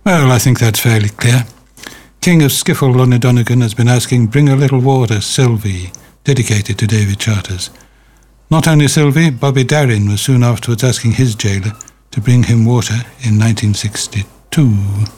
Well, I think that's fairly clear. King of Skiffle, Lonnie Donegan, has been asking Bring a Little Water, Sylvie, dedicated to David Charters. Not only Sylvie, Bobby Darin was soon afterwards asking his jailer to bring him water in 1962.